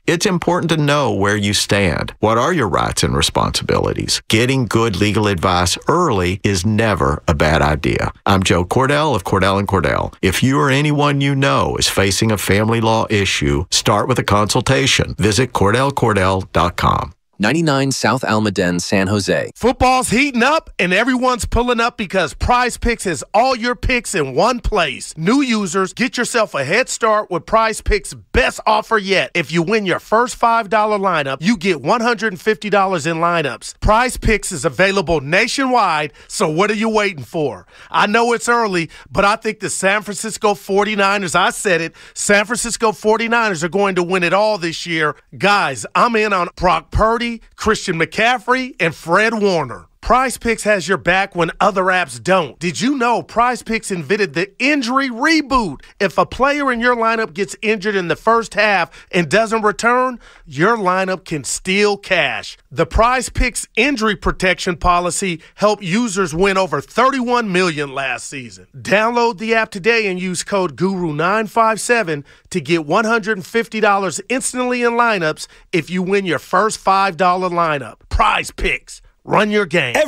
It's important to know where you stand. What are your rights and responsibilities? Getting good legal advice early is never a bad idea. I'm Joe Cordell of Cordell & Cordell. If you or anyone you know is facing a family law issue, start with a consultation. Visit CordellCordell.com. 99 South Almaden, San Jose. Football's heating up, and everyone's pulling up because Prize Picks has all your picks in one place. New users, get yourself a head start with Prize Picks' best offer yet. If you win your first $5 lineup, you get $150 in lineups. Prize Picks is available nationwide, so what are you waiting for? I know it's early, but I think the San Francisco 49ers, I said it, San Francisco 49ers are going to win it all this year. Guys, I'm in on Brock Purdy, Christian McCaffrey, and Fred Warner. Prize Picks has your back when other apps don't. Did you know Prize Picks invented the injury reboot? If a player in your lineup gets injured in the first half and doesn't return, your lineup can steal cash. The Prize Picks injury protection policy helped users win over $31 million last season. Download the app today and use code GURU957 to get $150 instantly in lineups if you win your first $5 lineup. Prize Picks. Run your game.